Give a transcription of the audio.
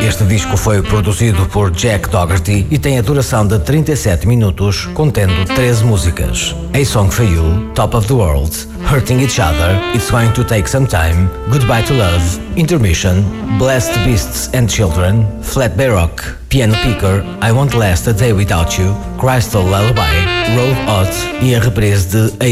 Este disco foi produzido por Jack Dougherty e tem a duração de 37 minutos, contendo 13 músicas. A Song for You, Top of the World, Hurting Each Other, It's Going to Take Some Time, Goodbye to Love, Intermission, Blessed Beasts and Children, Flat Bay Rock, Piano Picker, I Won't Last a Day Without You, Crystal Lullaby, Road Hot e a reprise de